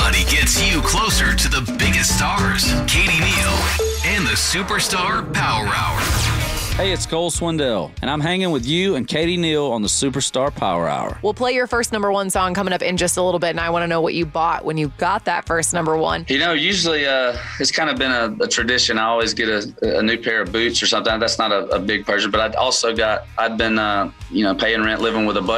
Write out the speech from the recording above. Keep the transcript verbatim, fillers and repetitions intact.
Nobody gets you closer to the biggest stars. Katie Neal and the Superstar Power Hour. Hey, it's Cole Swindell, and I'm hanging with you and Katie Neal on the Superstar Power Hour. We'll play your first number one song coming up in just a little bit, and I want to know what you bought when you got that first number one. You know, usually uh, it's kind of been a, a tradition. I always get a, a new pair of boots or something. That's not a, a big purchase, but I'd also got, I'd been, uh, you know, paying rent, living with a buddy